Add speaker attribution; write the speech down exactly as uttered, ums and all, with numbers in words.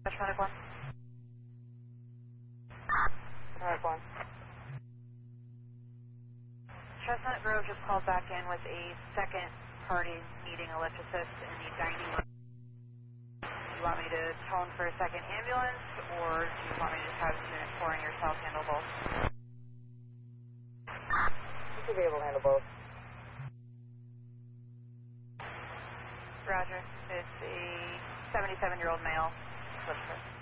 Speaker 1: Traffic one.
Speaker 2: Traffic one.
Speaker 1: Chestnut Grove just called back in with a second party needing a lift assist in the dining room. Do you want me to tone for a second ambulance, or do you want me to just have unit four and yourself handle both?
Speaker 2: You should be able to handle both.
Speaker 1: Roger. It's a seventy-seven-year-old male. Lift assist.